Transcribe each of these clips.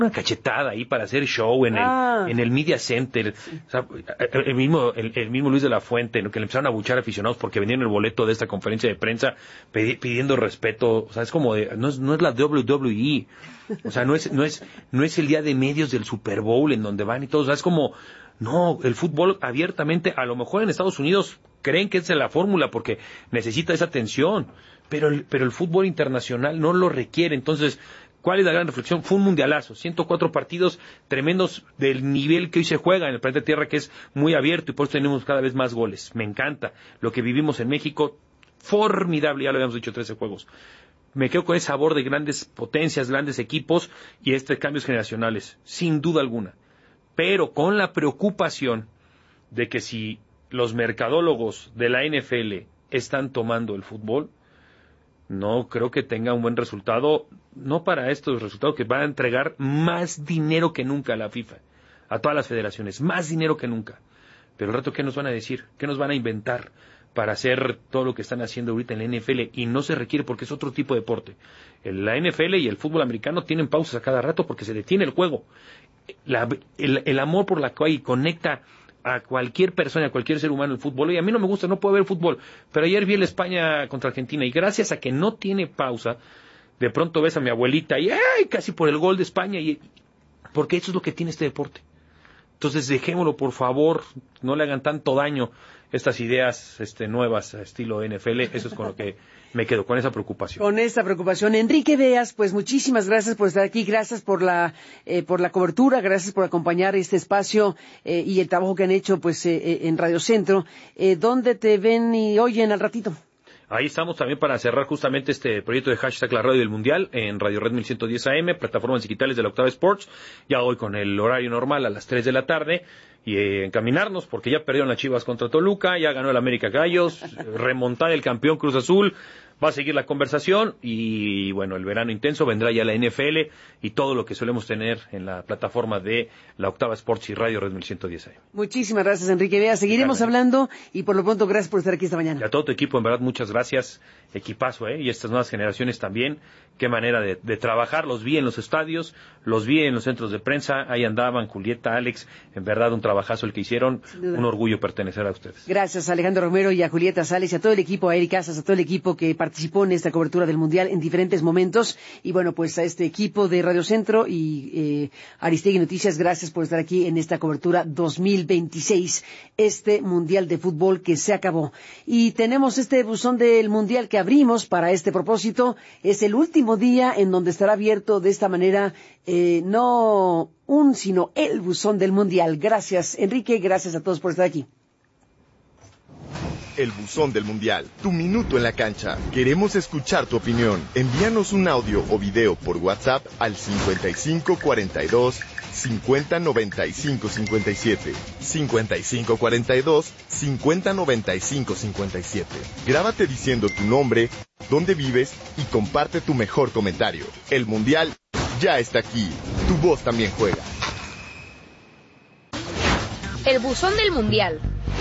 una cachetada ahí para hacer show en el Media Center. O sea, el mismo Luis de la Fuente, ¿no? Que le empezaron a abuchar aficionados porque vendieron el boleto de esta conferencia de prensa pidiendo respeto. O sea, es como no es la WWE. O sea, no es el día de medios del Super Bowl en donde van y todo. O sea, es como, no, el fútbol abiertamente, a lo mejor en Estados Unidos creen que esa es la fórmula porque necesita esa atención, pero el fútbol internacional no lo requiere. Entonces, ¿cuál es la gran reflexión? Fue un mundialazo, 104 partidos tremendos del nivel que hoy se juega en el planeta Tierra, que es muy abierto y por eso tenemos cada vez más goles. Me encanta lo que vivimos en México, formidable, ya lo habíamos dicho, 13 juegos. Me quedo con ese sabor de grandes potencias, grandes equipos y cambios generacionales, sin duda alguna. Pero con la preocupación de que si los mercadólogos de la NFL están tomando el fútbol, no creo que tenga un buen resultado, no para estos resultados que van a entregar más dinero que nunca a la FIFA, a todas las federaciones, más dinero que nunca. Pero el rato, ¿qué nos van a decir? ¿Qué nos van a inventar para hacer todo lo que están haciendo ahorita en la NFL? Y no se requiere porque es otro tipo de deporte. La NFL y el fútbol americano tienen pausas a cada rato porque se detiene el juego. El amor por la cual conecta a cualquier persona, a cualquier ser humano el fútbol. Y a mí no me gusta, no puedo ver fútbol, pero ayer vi el España contra Argentina y gracias a que no tiene pausa, de pronto ves a mi abuelita y ¡ay! Casi por el gol de España, porque eso es lo que tiene este deporte. Entonces dejémoslo, por favor, no le hagan tanto daño estas ideas nuevas, estilo NFL. Eso es con lo que me quedo, con esa preocupación. Con esta preocupación. Enrique Beas, pues muchísimas gracias por estar aquí, gracias por la cobertura, gracias por acompañar este espacio y el trabajo que han hecho pues en Radio Centro. ¿Dónde te ven y oyen al ratito? Ahí estamos también para cerrar justamente este proyecto de hashtag La Radio del Mundial en Radio Red 1110 AM, plataformas digitales de la Octava Sports, ya hoy con el horario normal a las 3 de la tarde, y encaminarnos, porque ya perdieron las Chivas contra Toluca, ya ganó el América Gallos, remontar el campeón Cruz Azul, va a seguir la conversación, y bueno, el verano intenso, vendrá ya la NFL, y todo lo que solemos tener en la plataforma de la Octava Sports y Radio Red 1110 AM. Muchísimas gracias, Enrique Beas, seguiremos hablando, y por lo pronto, gracias por estar aquí esta mañana. Y a todo tu equipo, en verdad, muchas gracias, equipazo, y estas nuevas generaciones también, qué manera de trabajar, los vi en los estadios, los vi en los centros de prensa, ahí andaban Julieta, Alex, en verdad un trabajazo el que hicieron, un orgullo pertenecer a ustedes. Gracias a Alejandro Romero y a Julieta Sales y a todo el equipo, a Eric Casas, a todo el equipo que participó en esta cobertura del Mundial en diferentes momentos, y bueno, pues a este equipo de Radio Centro y Aristegui Noticias, gracias por estar aquí en esta cobertura 2026, este Mundial de Fútbol que se acabó. Y tenemos este buzón del Mundial que abrimos para este propósito, es el último día en donde estará abierto de esta manera, no sino el buzón del Mundial. Gracias, Enrique, gracias a todos por estar aquí. El buzón del Mundial, tu minuto en la cancha. Queremos escuchar tu opinión. Envíanos un audio o video por WhatsApp al 5542 5095 57. 5542 5095 57. Grábate diciendo tu nombre, dónde vives y comparte tu mejor comentario. El Mundial ya está aquí. Tu voz también juega. El buzón del Mundial.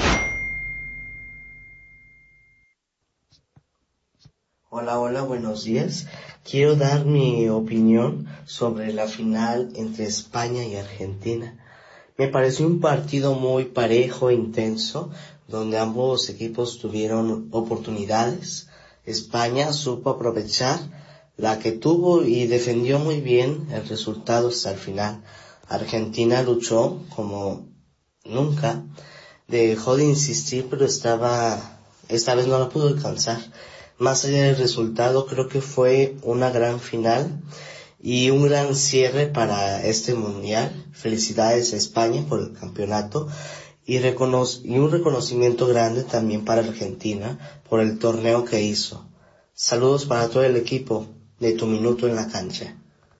Hola, buenos días. Quiero dar mi opinión sobre la final entre España y Argentina. Me pareció un partido muy parejo e intenso, donde ambos equipos tuvieron oportunidades. España supo aprovechar la que tuvo y defendió muy bien el resultado hasta el final. Argentina luchó como nunca, dejó de insistir, pero esta vez no la pudo alcanzar. Más allá del resultado, creo que fue una gran final y un gran cierre para este Mundial. Felicidades a España por el campeonato y un reconocimiento grande también para Argentina por el torneo que hizo. Saludos para todo el equipo de Tu Minuto en la Cancha.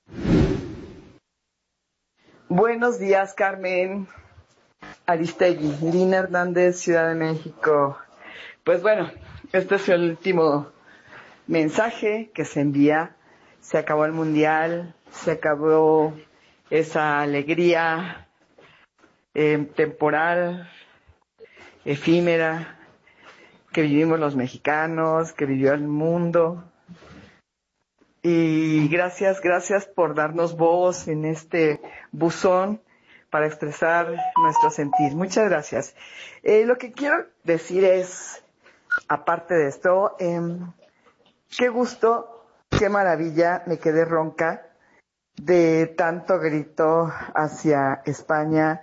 Buenos días, Carmen. Aristegui, Lina Hernández, Ciudad de México. Pues bueno, este es el último mensaje que se envía. Se acabó el Mundial, se acabó esa alegría temporal, efímera, que vivimos los mexicanos, que vivió el mundo. Y gracias por darnos voz en este buzón para expresar nuestro sentir. Muchas gracias. Lo que quiero decir es, aparte de esto, qué gusto, qué maravilla, me quedé ronca de tanto grito hacia España.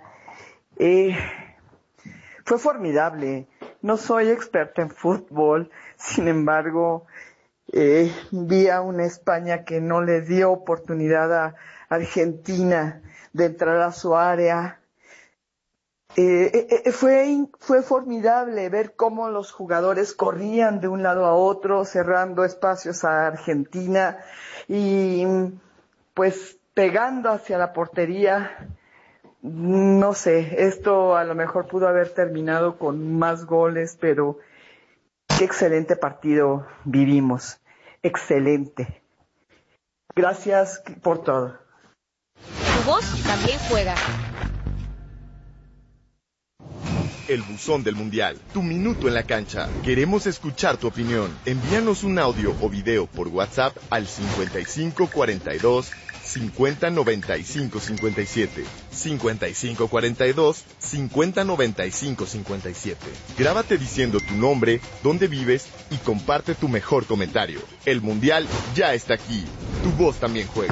Fue formidable. No soy experta en fútbol, sin embargo, vi a una España que no le dio oportunidad a Argentina de entrar a su área. Fue formidable ver cómo los jugadores corrían de un lado a otro, cerrando espacios a Argentina y pues pegando hacia la portería. No sé, esto a lo mejor pudo haber terminado con más goles, pero qué excelente partido vivimos. Excelente. Gracias por todo. Tu voz también juega. El buzón del mundial, tu minuto en la cancha. Queremos escuchar tu opinión. Envíanos un audio o video por WhatsApp al 5542 5095 57. 5542 5095 57. Grábate diciendo tu nombre, dónde vives y comparte tu mejor comentario. El mundial ya está aquí. Tu voz también juega.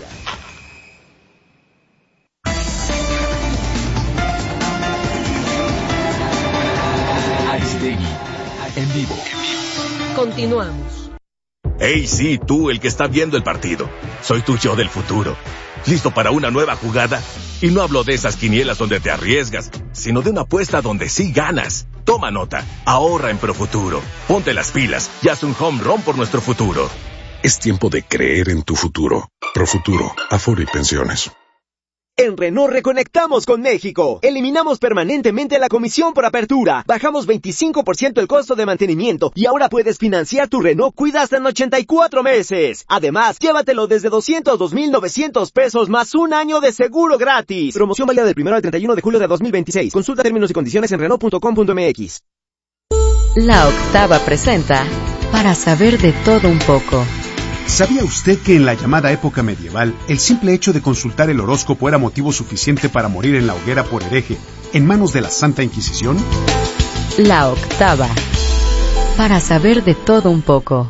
Aristegui, en vivo. Continuamos. Hey, sí, tú, el que está viendo el partido. Soy tu yo del futuro. ¿Listo para una nueva jugada? Y no hablo de esas quinielas donde te arriesgas, sino de una apuesta donde sí ganas. Toma nota, ahorra en Profuturo. Ponte las pilas y haz un home run por nuestro futuro. Es tiempo de creer en tu futuro. Profuturo, Afore y Pensiones. En Renault reconectamos con México. Eliminamos permanentemente la comisión por apertura. Bajamos 25% el costo de mantenimiento y ahora puedes financiar tu Renault Cuida hasta en 84 meses. Además, llévatelo desde 202,900 pesos más un año de seguro gratis. Promoción válida del 1 al 31 de julio de 2026. Consulta términos y condiciones en Renault.com.mx. La Octava presenta Para saber de todo un poco. ¿Sabía usted que en la llamada época medieval, el simple hecho de consultar el horóscopo era motivo suficiente para morir en la hoguera por hereje, en manos de la Santa Inquisición? La Octava. Para saber de todo un poco.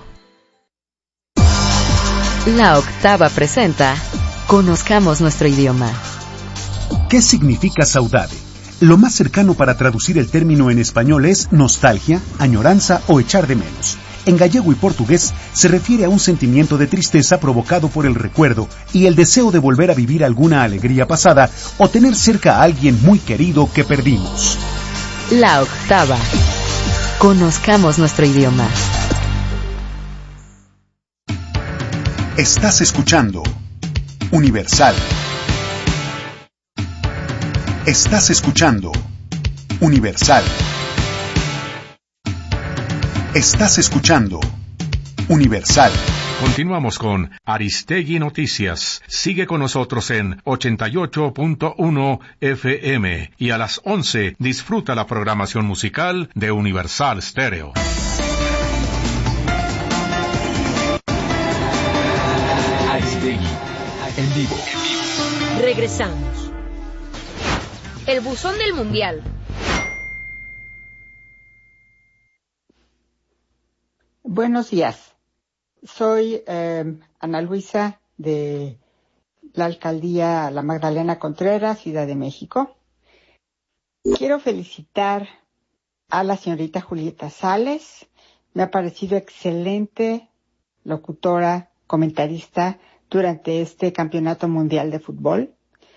La Octava presenta Conozcamos nuestro idioma. ¿Qué significa saudade? Lo más cercano para traducir el término en español es nostalgia, añoranza o echar de menos. En gallego y portugués se refiere a un sentimiento de tristeza provocado por el recuerdo y el deseo de volver a vivir alguna alegría pasada o tener cerca a alguien muy querido que perdimos. La Octava. Conozcamos nuestro idioma. Estás escuchando Universal. Estás escuchando Universal. Estás escuchando Universal. Continuamos con Aristegui Noticias. Sigue con nosotros en 88.1 FM y a las 11 disfruta la programación musical de Universal Stereo. Aristegui, en vivo. Regresamos. El buzón del mundial. Buenos días. Soy Ana Luisa de la Alcaldía La Magdalena Contreras, Ciudad de México. Quiero felicitar a la señorita Julieta Sales. Me ha parecido excelente locutora, comentarista durante este Campeonato Mundial de Fútbol.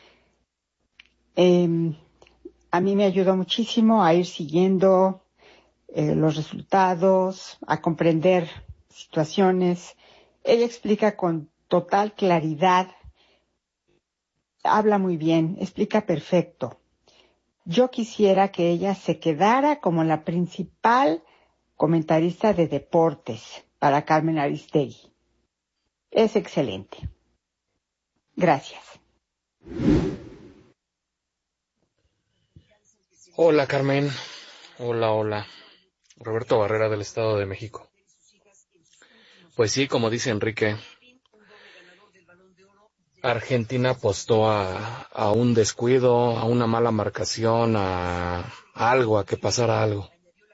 A mí me ayudó muchísimo a ir siguiendo los resultados, a comprender situaciones. Ella explica con total claridad, habla muy bien, explica perfecto. Yo quisiera que ella se quedara como la principal comentarista de deportes para Carmen Aristegui. Es excelente. Gracias. Hola, Carmen. Hola. Roberto Barrera del Estado de México. Pues sí, como dice Enrique, Argentina apostó a un descuido, a una mala marcación, a que pasara algo.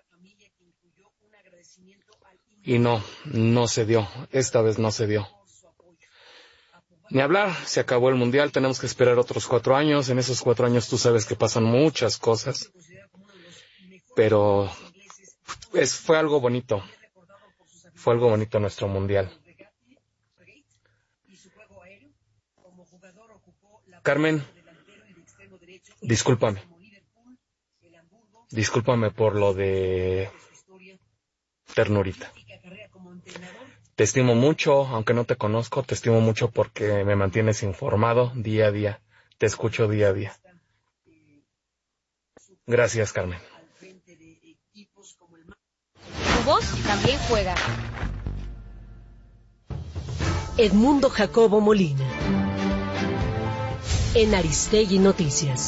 Y no se dio. Esta vez no se dio. Ni hablar, se acabó el Mundial, tenemos que esperar otros 4 años. En esos 4 años tú sabes que pasan muchas cosas. Pero fue algo bonito. Fue algo bonito nuestro Mundial. Carmen, discúlpame. Discúlpame por lo de Ternurita. Te estimo mucho, aunque no te conozco, te estimo mucho porque me mantienes informado día a día. Te escucho día a día. Gracias, Carmen. Tu voz también juega. Edmundo Jacobo Molina. En Aristegui Noticias.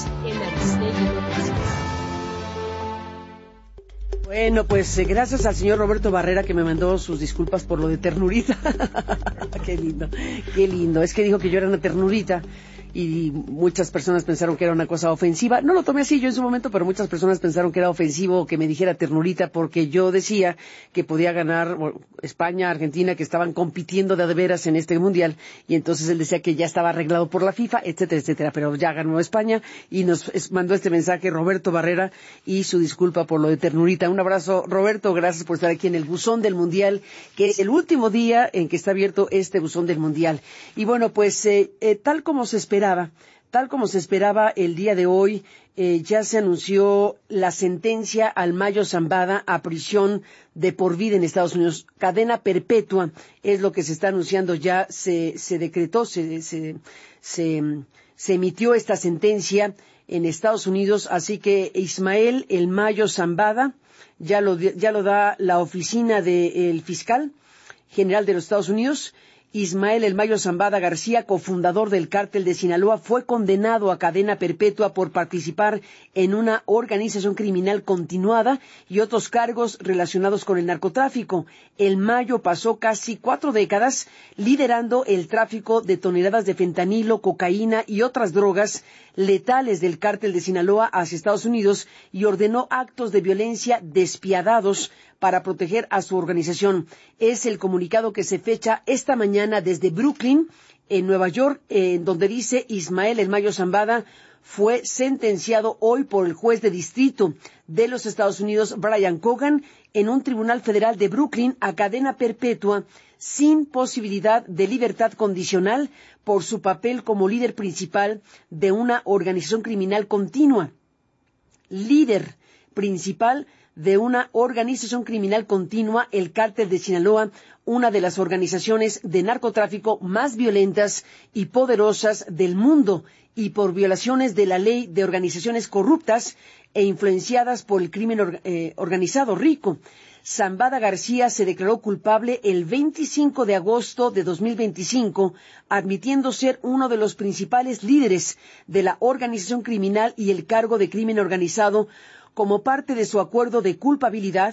Bueno, pues gracias al señor Roberto Barrera que me mandó sus disculpas por lo de Ternurita. Qué lindo, qué lindo. Es que dijo que yo era una ternurita y muchas personas pensaron que era una cosa ofensiva. No lo tomé así yo en su momento, pero muchas personas pensaron que era ofensivo que me dijera ternurita porque yo decía que podía ganar España, Argentina, que estaban compitiendo de veras en este mundial, y entonces él decía que ya estaba arreglado por la FIFA, etcétera, etcétera, pero ya ganó España y nos mandó este mensaje Roberto Barrera y su disculpa por lo de ternurita. Un abrazo, Roberto, gracias por estar aquí en el buzón del mundial, que es el último día en que está abierto este buzón del mundial. Y bueno, pues tal como se esperaba el día de hoy, ya se anunció la sentencia al Mayo Zambada a prisión de por vida en Estados Unidos. Cadena perpetua es lo que se está anunciando. Ya se decretó, se emitió esta sentencia en Estados Unidos. Así que Ismael el Mayo Zambada ya lo da la oficina del fiscal general de los Estados Unidos. Ismael el Mayo Zambada García, cofundador del Cártel de Sinaloa, fue condenado a cadena perpetua por participar en una organización criminal continuada y otros cargos relacionados con el narcotráfico. El Mayo pasó casi 4 décadas liderando el tráfico de toneladas de fentanilo, cocaína y otras drogas letales del Cártel de Sinaloa hacia Estados Unidos y ordenó actos de violencia despiadados para proteger a su organización. Es el comunicado que se fecha esta mañana desde Brooklyn, en Nueva York, donde dice Ismael el Mayo Zambada fue sentenciado hoy por el juez de distrito de los Estados Unidos, Brian Cogan, en un tribunal federal de Brooklyn a cadena perpetua sin posibilidad de libertad condicional por su papel como líder principal de una organización criminal continua. Líder principal de una organización criminal continua, el Cártel de Sinaloa, una de las organizaciones de narcotráfico más violentas y poderosas del mundo, y por violaciones de la ley de organizaciones corruptas e influenciadas por el crimen organizado rico. Zambada García se declaró culpable el 25 de agosto de 2025, admitiendo ser uno de los principales líderes de la organización criminal y el cargo de crimen organizado. Como parte de su acuerdo de culpabilidad,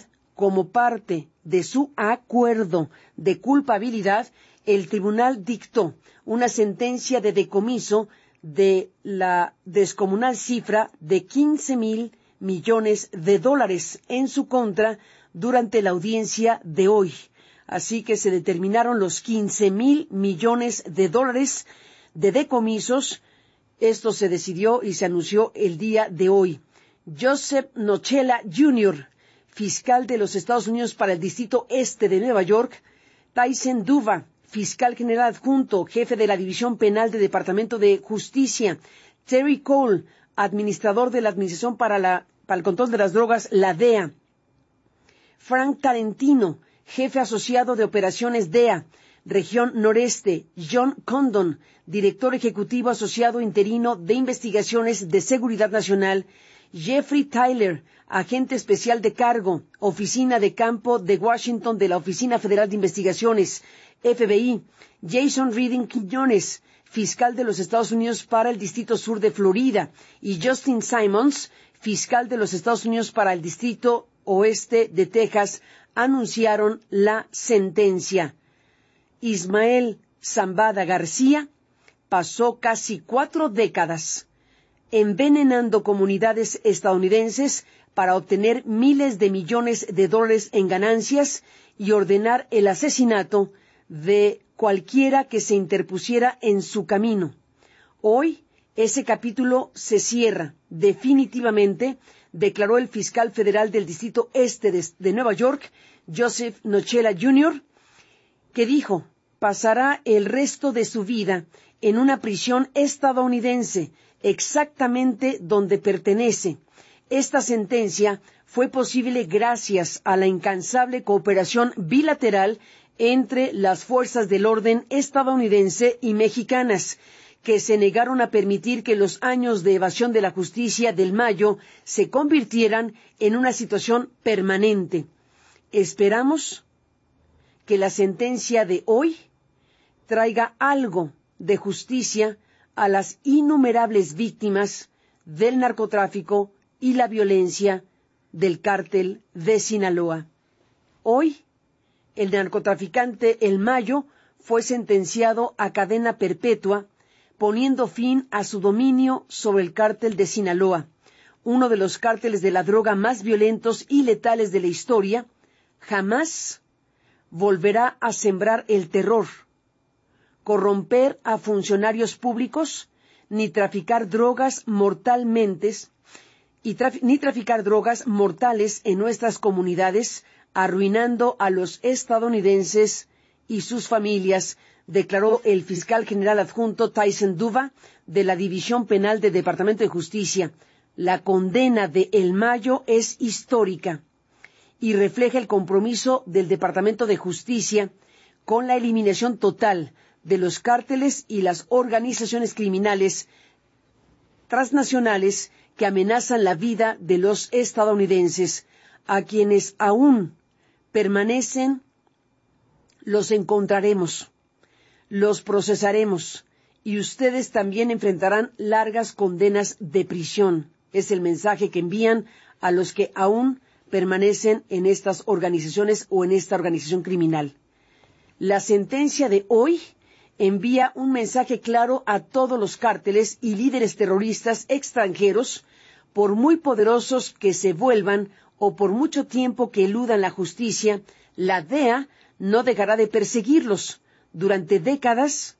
el tribunal dictó una sentencia de decomiso de la descomunal cifra de $15,000 millones en su contra durante la audiencia de hoy. Así que se determinaron los $15,000 millones de decomisos. Esto se decidió y se anunció el día de hoy. Joseph Nochela Jr., fiscal de los Estados Unidos para el Distrito Este de Nueva York, Tyson Duva, fiscal general adjunto, jefe de la División Penal del Departamento de Justicia, Terry Cole, administrador de la Administración para el Control de las Drogas, la DEA, Frank Tarentino, jefe asociado de operaciones DEA, Región Noreste, John Condon, director ejecutivo asociado interino de Investigaciones de Seguridad Nacional, Jeffrey Tyler, agente especial de cargo, Oficina de Campo de Washington de la Oficina Federal de Investigaciones, FBI, Jason Reading Quiñones, fiscal de los Estados Unidos para el Distrito Sur de Florida, y Justin Simons, fiscal de los Estados Unidos para el Distrito Oeste de Texas, anunciaron la sentencia. Ismael Zambada García pasó casi 4 décadas envenenando comunidades estadounidenses para obtener miles de millones de dólares en ganancias y ordenar el asesinato de cualquiera que se interpusiera en su camino. Hoy, ese capítulo se cierra definitivamente, declaró el fiscal federal del Distrito Este de Nueva York, Joseph Nochella Jr., que dijo, pasará el resto de su vida en una prisión estadounidense, exactamente donde pertenece. Esta sentencia fue posible gracias a la incansable cooperación bilateral entre las fuerzas del orden estadounidense y mexicanas, que se negaron a permitir que los años de evasión de la justicia del Mayo se convirtieran en una situación permanente. Esperamos que la sentencia de hoy traiga algo de justicia a las innumerables víctimas del narcotráfico y la violencia del cártel de Sinaloa. Hoy, el narcotraficante El Mayo fue sentenciado a cadena perpetua, poniendo fin a su dominio sobre el cártel de Sinaloa, uno de los cárteles de la droga más violentos y letales de la historia. Jamás volverá a sembrar el terror, corromper a funcionarios públicos, ni traficar drogas mortales en nuestras comunidades, arruinando a los estadounidenses y sus familias, declaró el fiscal general adjunto Tyson Duva de la División Penal del Departamento de Justicia. La condena de El Mayo es histórica y refleja el compromiso del Departamento de Justicia con la eliminación total de los cárteles y las organizaciones criminales transnacionales que amenazan la vida de los estadounidenses. A quienes aún permanecen, los encontraremos, los procesaremos y ustedes también enfrentarán largas condenas de prisión. Es el mensaje que envían a los que aún permanecen en estas organizaciones o en esta organización criminal. La sentencia de hoy envía un mensaje claro a todos los cárteles y líderes terroristas extranjeros, por muy poderosos que se vuelvan o por mucho tiempo que eludan la justicia, la DEA no dejará de perseguirlos. Durante décadas,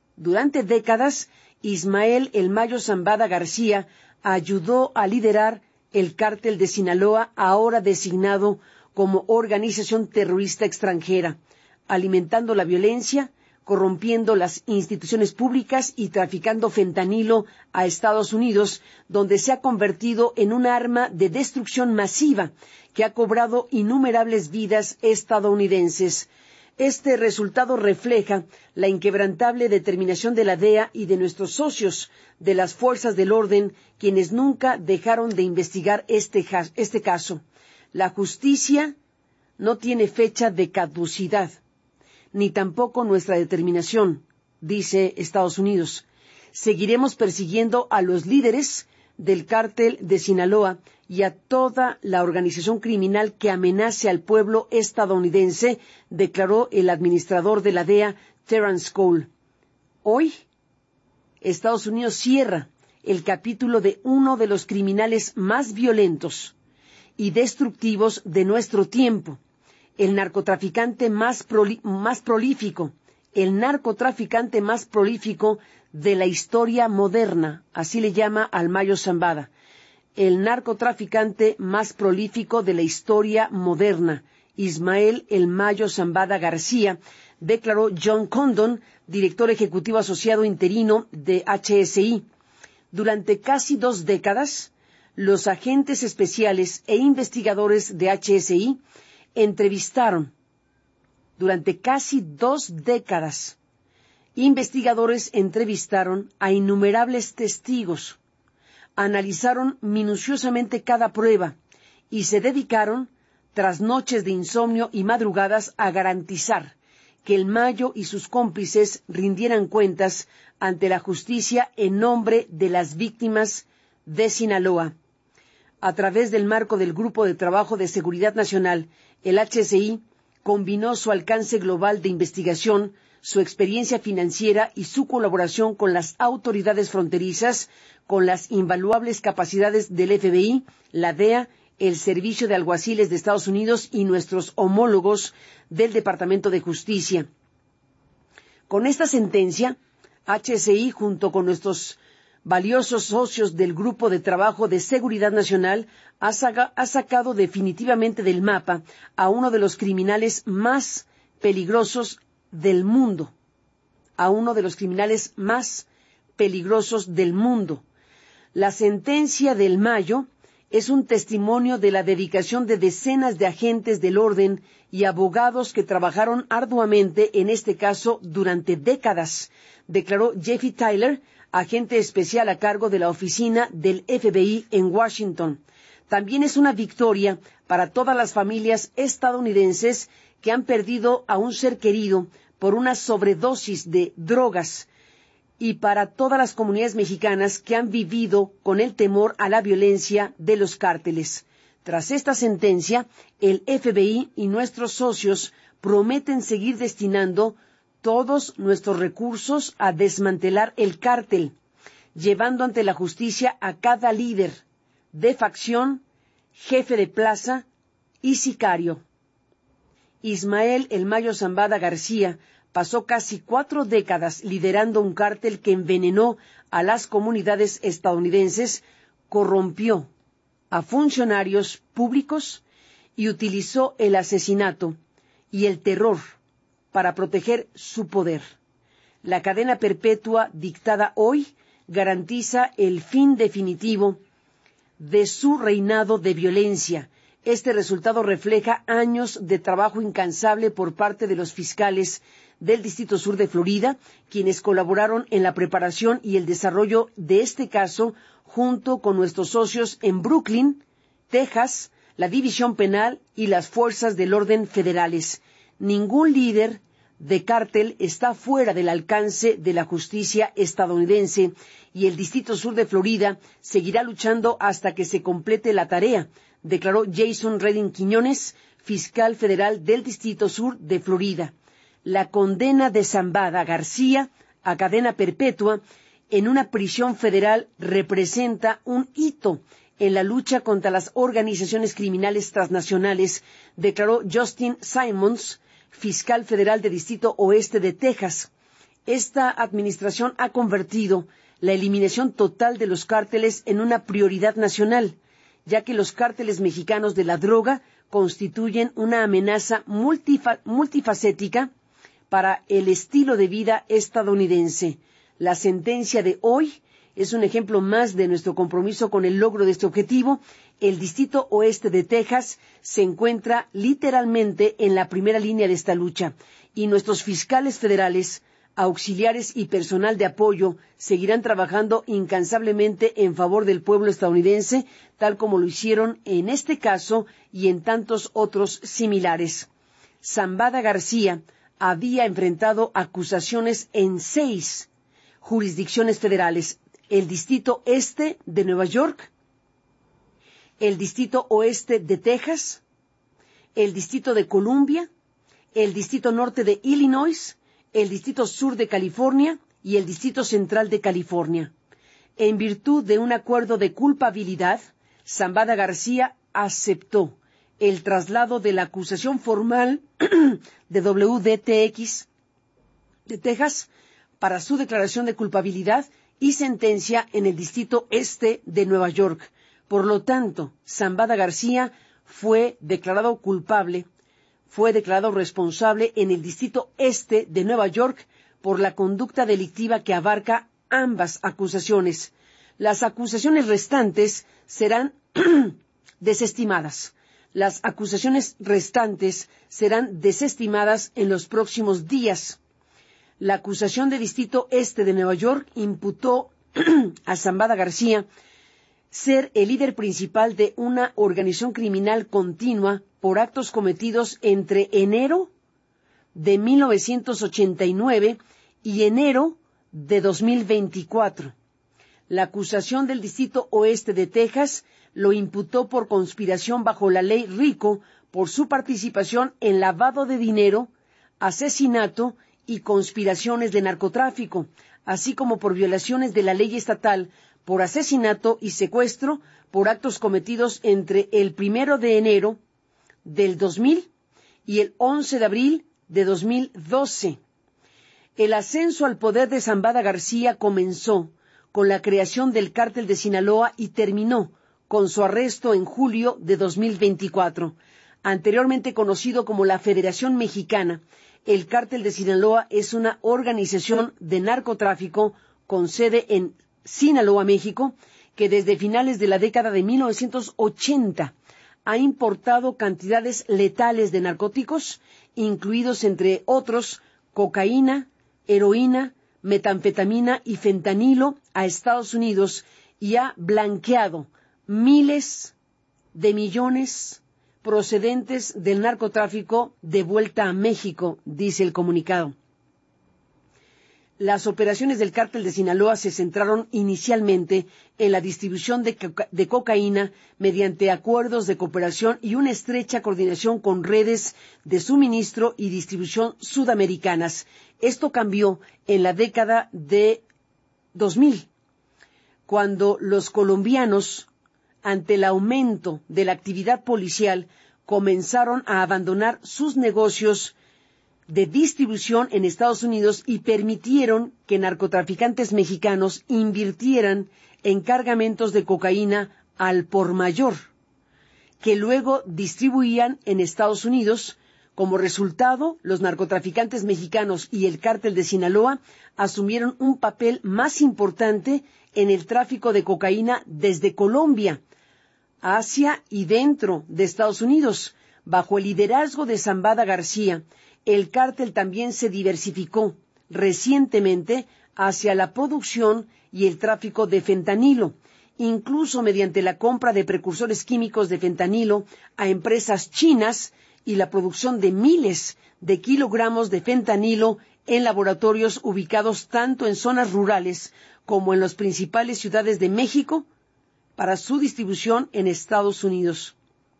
Ismael El Mayo Zambada García ayudó a liderar el cártel de Sinaloa, ahora designado como organización terrorista extranjera, alimentando la violencia, corrompiendo las instituciones públicas y traficando fentanilo a Estados Unidos, donde se ha convertido en un arma de destrucción masiva que ha cobrado innumerables vidas estadounidenses. Este resultado refleja la inquebrantable determinación de la DEA y de nuestros socios de las fuerzas del orden, quienes nunca dejaron de investigar este caso. La justicia no tiene fecha de caducidad, ni tampoco nuestra determinación, dice Estados Unidos. Seguiremos persiguiendo a los líderes del cártel de Sinaloa y a toda la organización criminal que amenace al pueblo estadounidense, declaró el administrador de la DEA, Terrence Cole. Hoy, Estados Unidos cierra el capítulo de uno de los criminales más violentos y destructivos de nuestro tiempo, el narcotraficante más prolífico de la historia moderna, así le llama al Mayo Zambada, el narcotraficante más prolífico de la historia moderna, Ismael El Mayo Zambada García, declaró John Condon, director ejecutivo asociado interino de HSI. Durante casi 2 décadas, los agentes especiales e investigadores de HSI entrevistaron, durante casi 2 décadas, investigadores entrevistaron a innumerables testigos, analizaron minuciosamente cada prueba y se dedicaron, tras noches de insomnio y madrugadas, a garantizar que el Mayo y sus cómplices rindieran cuentas ante la justicia en nombre de las víctimas de Sinaloa. A través del marco del Grupo de Trabajo de Seguridad Nacional, el HSI combinó su alcance global de investigación su experiencia financiera y su colaboración con las autoridades fronterizas, con las invaluables capacidades del FBI, la DEA, el Servicio de Alguaciles de Estados Unidos y nuestros homólogos del Departamento de Justicia. Con esta sentencia, HSI, junto con nuestros valiosos socios del Grupo de Trabajo de Seguridad Nacional, ha sacado definitivamente del mapa a uno de los criminales más peligrosos del mundo. La sentencia del mayo es un testimonio de la dedicación de decenas de agentes del orden y abogados que trabajaron arduamente en este caso durante décadas, declaró Jeffrey Tyler, agente especial a cargo de la oficina del FBI en Washington. También es una victoria para todas las familias estadounidenses que han perdido a un ser querido por una sobredosis de drogas y para todas las comunidades mexicanas que han vivido con el temor a la violencia de los cárteles. Tras esta sentencia, el FBI y nuestros socios prometen seguir destinando todos nuestros recursos a desmantelar el cártel, llevando ante la justicia a cada líder de facción, jefe de plaza y sicario. Ismael El Mayo Zambada García pasó casi 4 décadas liderando un cártel que envenenó a las comunidades estadounidenses, corrompió a funcionarios públicos y utilizó el asesinato y el terror para proteger su poder. La cadena perpetua dictada hoy garantiza el fin definitivo de su reinado de violencia. Este resultado refleja años de trabajo incansable por parte de los fiscales del Distrito Sur de Florida, quienes colaboraron en la preparación y el desarrollo de este caso junto con nuestros socios en Brooklyn, Texas, la División Penal y las fuerzas del orden federales. Ningún líder de cártel está fuera del alcance de la justicia estadounidense y el Distrito Sur de Florida seguirá luchando hasta que se complete la tarea, declaró Jason Redding Quiñones, fiscal federal del Distrito Sur de Florida. La condena de Zambada García a cadena perpetua en una prisión federal representa un hito en la lucha contra las organizaciones criminales transnacionales, declaró Justin Simons, fiscal federal del Distrito Oeste de Texas. Esta administración ha convertido la eliminación total de los cárteles en una prioridad nacional, ya que los cárteles mexicanos de la droga constituyen una amenaza multifacética para el estilo de vida estadounidense. La sentencia de hoy es un ejemplo más de nuestro compromiso con el logro de este objetivo. El Distrito Oeste de Texas se encuentra literalmente en la primera línea de esta lucha y nuestros fiscales federales, auxiliares y personal de apoyo seguirán trabajando incansablemente en favor del pueblo estadounidense, tal como lo hicieron en este caso y en tantos otros similares. Zambada García había enfrentado acusaciones en 6 jurisdicciones federales: el Distrito Este de Nueva York, el Distrito Oeste de Texas, el Distrito de Columbia, el Distrito Norte de Illinois, el Distrito Sur de California y el Distrito Central de California. En virtud de un acuerdo de culpabilidad, Zambada García aceptó el traslado de la acusación formal de WDTX de Texas para su declaración de culpabilidad y sentencia en el Distrito Este de Nueva York. Por lo tanto, Zambada García fue declarado culpable, fue declarado responsable en el Distrito Este de Nueva York por la conducta delictiva que abarca ambas acusaciones. Las acusaciones restantes serán desestimadas. Las acusaciones restantes serán desestimadas en los próximos días. La acusación del Distrito Este de Nueva York imputó a Zambada García ser el líder principal de una organización criminal continua por actos cometidos entre enero de 1989 y enero de 2024. La acusación del Distrito Oeste de Texas lo imputó por conspiración bajo la ley RICO por su participación en lavado de dinero, asesinato y conspiraciones de narcotráfico, así como por violaciones de la ley estatal, por asesinato y secuestro, por actos cometidos entre el 1 de enero del 2000 y el 11 de abril de 2012. El ascenso al poder de Zambada García comenzó con la creación del Cártel de Sinaloa y terminó con su arresto en julio de 2024. Anteriormente conocido como la Federación Mexicana, el Cártel de Sinaloa es una organización de narcotráfico con sede en Sinaloa, México, que desde finales de la década de 1980 ha importado cantidades letales de narcóticos, incluidos entre otros cocaína, heroína, metanfetamina y fentanilo a Estados Unidos y ha blanqueado miles de millones procedentes del narcotráfico de vuelta a México, dice el comunicado. Las operaciones del Cártel de Sinaloa se centraron inicialmente en la distribución de cocaína mediante acuerdos de cooperación y una estrecha coordinación con redes de suministro y distribución sudamericanas. Esto cambió en la década de 2000, cuando los colombianos, ante el aumento de la actividad policial, comenzaron a abandonar sus negocios de distribución en Estados Unidos y permitieron que narcotraficantes mexicanos invirtieran en cargamentos de cocaína al por mayor, que luego distribuían en Estados Unidos. Como resultado, los narcotraficantes mexicanos y el Cártel de Sinaloa asumieron un papel más importante en el tráfico de cocaína desde Colombia hacia y dentro de Estados Unidos. Bajo el liderazgo de Zambada García, el cártel también se diversificó recientemente hacia la producción y el tráfico de fentanilo, incluso mediante la compra de precursores químicos de fentanilo a empresas chinas y la producción de miles de kilogramos de fentanilo en laboratorios ubicados tanto en zonas rurales como en las principales ciudades de México para su distribución en Estados Unidos.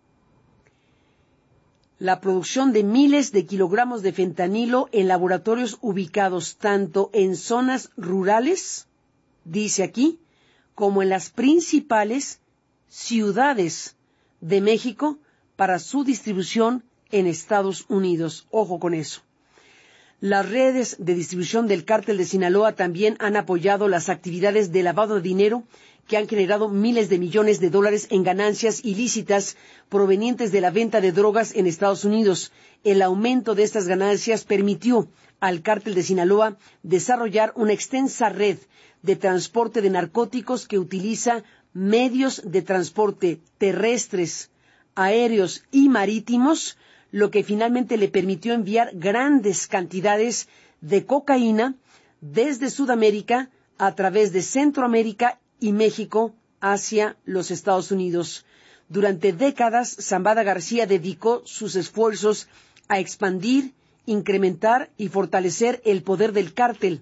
La producción de miles de kilogramos de fentanilo en laboratorios ubicados tanto en zonas rurales, dice aquí, como en las principales ciudades de México para su distribución en Estados Unidos. Ojo con eso. Las redes de distribución del Cártel de Sinaloa también han apoyado las actividades de lavado de dinero que han generado miles de millones de dólares en ganancias ilícitas provenientes de la venta de drogas en Estados Unidos. El aumento de estas ganancias permitió al Cártel de Sinaloa desarrollar una extensa red de transporte de narcóticos que utiliza medios de transporte terrestres, aéreos y marítimos, lo que finalmente le permitió enviar grandes cantidades de cocaína desde Sudamérica a través de Centroamérica y México hacia los Estados Unidos. Durante décadas, Zambada García dedicó sus esfuerzos a expandir, incrementar y fortalecer el poder del cártel,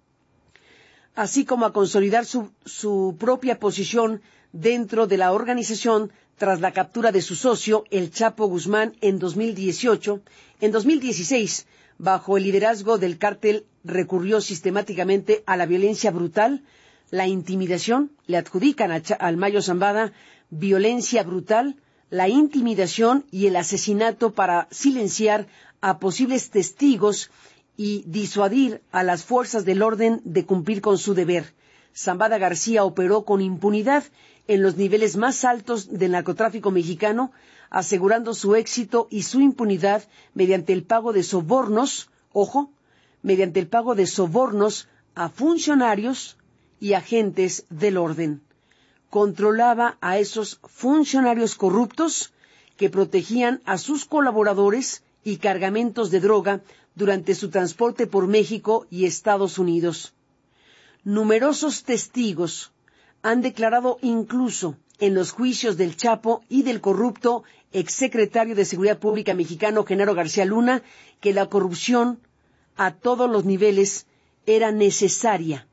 así como a consolidar su propia posición dentro de la organización tras la captura de su socio, el Chapo Guzmán, en 2018. En 2016, bajo el liderazgo del cártel, recurrió sistemáticamente a la violencia brutal, la intimidación, le adjudican al Mayo Zambada violencia brutal, la intimidación y el asesinato para silenciar a posibles testigos y disuadir a las fuerzas del orden de cumplir con su deber. Zambada García operó con impunidad en los niveles más altos del narcotráfico mexicano, asegurando su éxito y su impunidad mediante el pago de sobornos, mediante el pago de sobornos a funcionarios y agentes del orden. Controlaba a esos funcionarios corruptos que protegían a sus colaboradores y cargamentos de droga durante su transporte por México y Estados Unidos. Numerosos testigos han declarado incluso en los juicios del Chapo y del corrupto exsecretario de Seguridad Pública mexicano Genaro García Luna que la corrupción a todos los niveles era necesaria,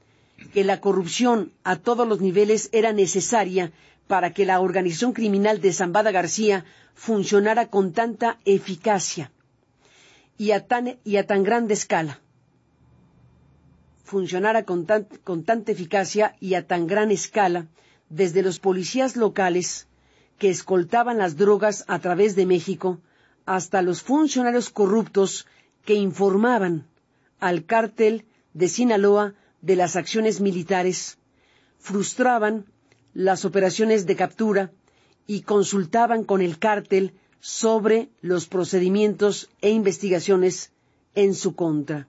para que la organización criminal de Zambada García funcionara con tanta eficacia y a tan grande escala. funcionara con tanta eficacia y a tan gran escala, desde los policías locales que escoltaban las drogas a través de México, hasta los funcionarios corruptos que informaban al cártel de Sinaloa de las acciones militares, frustraban las operaciones de captura y consultaban con el cártel sobre los procedimientos e investigaciones en su contra.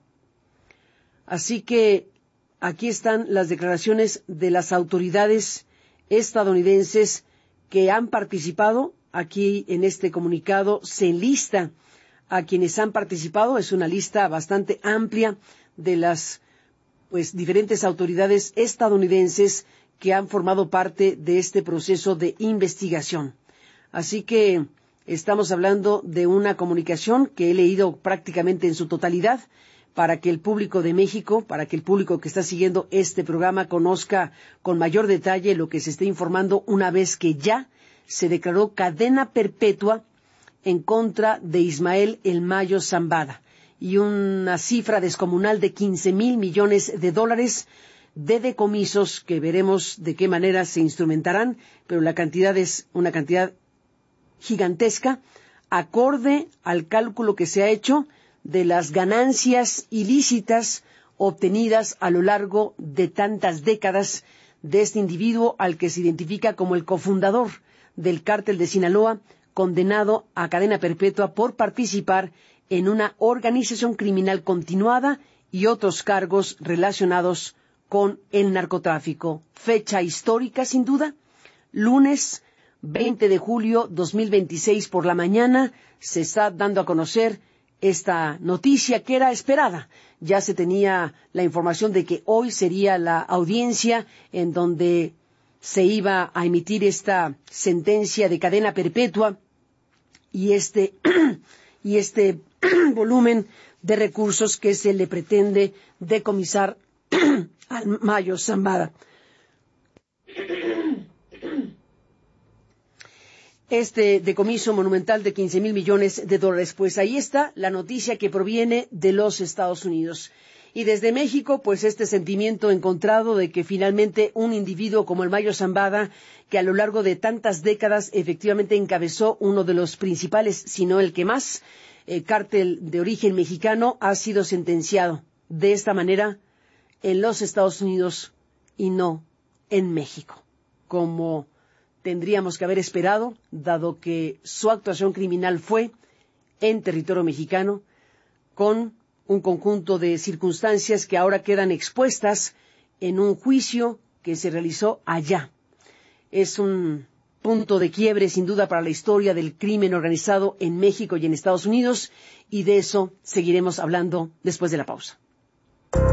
Así que aquí están las declaraciones de las autoridades estadounidenses que han participado. Aquí en este comunicado se enlista a quienes han participado. Es una lista bastante amplia de las diferentes autoridades estadounidenses que han formado parte de este proceso de investigación. Así que estamos hablando de una comunicación que he leído prácticamente en su totalidad para que el público de México, para que el público que está siguiendo este programa conozca con mayor detalle lo que se está informando una vez que ya se declaró cadena perpetua en contra de Ismael El Mayo Zambada y una cifra descomunal de $15,000 millones de decomisos que veremos de qué manera se instrumentarán, pero la cantidad es una cantidad gigantesca, acorde al cálculo que se ha hecho de las ganancias ilícitas obtenidas a lo largo de tantas décadas de este individuo al que se identifica como el cofundador del cártel de Sinaloa, condenado a cadena perpetua por participar en una organización criminal continuada y otros cargos relacionados con el narcotráfico. Fecha histórica, sin duda, lunes 20 de julio 2026 por la mañana se está dando a conocer esta noticia que era esperada. Ya se tenía la información de que hoy sería la audiencia en donde se iba a emitir esta sentencia de cadena perpetua y este volumen de recursos que se le pretende decomisar al Mayo Zambada. Este decomiso monumental de $15,000 millones. Pues ahí está la noticia que proviene de los Estados Unidos. Y desde México, pues este sentimiento encontrado de que finalmente un individuo como el Mayo Zambada, que a lo largo de tantas décadas efectivamente encabezó uno de los principales, si no el que más, cártel de origen mexicano, ha sido sentenciado de esta manera en los Estados Unidos y no en México, como tendríamos que haber esperado, dado que su actuación criminal fue en territorio mexicano, con un conjunto de circunstancias que ahora quedan expuestas en un juicio que se realizó allá. Es un punto de quiebre, sin duda, para la historia del crimen organizado en México y en Estados Unidos, y de eso seguiremos hablando después de la pausa.